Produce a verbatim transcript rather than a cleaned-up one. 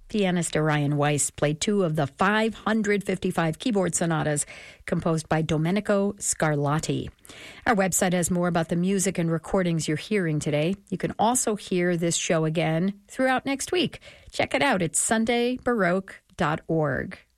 Pianist Orion Weiss played two of the five hundred fifty-five keyboard sonatas composed by Domenico Scarlatti. Our website has more about the music and recordings you're hearing today. You can also hear this show again throughout next week. Check it out at sunday baroque dot org.